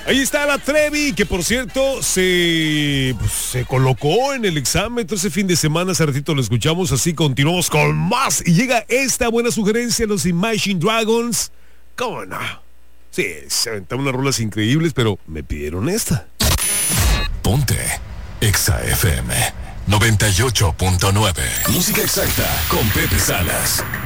Ahí está la Trevi, que por cierto se colocó en el exámetro ese fin de semana. Hace ratito lo escuchamos, así continuamos con más. Y llega esta buena sugerencia, los Imagine Dragons. ¿Cómo no? Sí, se aventaron unas rolas increíbles, pero me pidieron esta. Ponte Exa FM 98.9. Música exacta con Pepe Salas.